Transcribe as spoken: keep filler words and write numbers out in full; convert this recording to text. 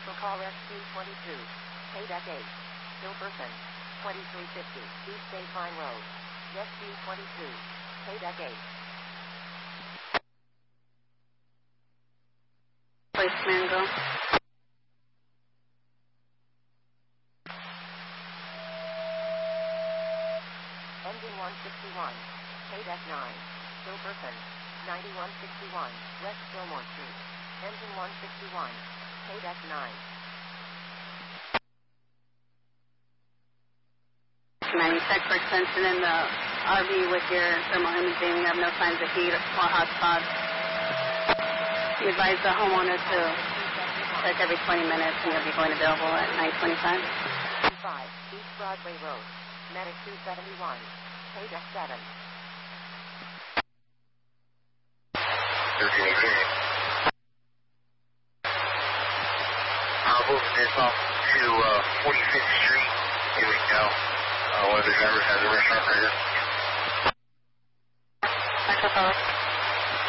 Commercial call S Q twenty-two. K deck eight. Hilperson. twenty-three fifty. East State Line Road. S Q twenty-two. K deck eight. Policeman, go. Engine one sixty-one. K deck nine. Hilperson. ninety-one sixty-one. West Fillmore Street. Engine one sixty-one. K deck nine. Manning, check for extension in the R V with your thermal imaging. We have no signs of heat or hot spots. You advise the homeowner to check every twenty minutes, and you'll be going available at nine twenty-five. five. East Broadway Road. Medic two seventy-one. K deck seven. thirteen eighteen. I'll move this off to uh, forty-fifth Street in McDowell. Uh, one of the drivers has a restaurant right here. Echo Power.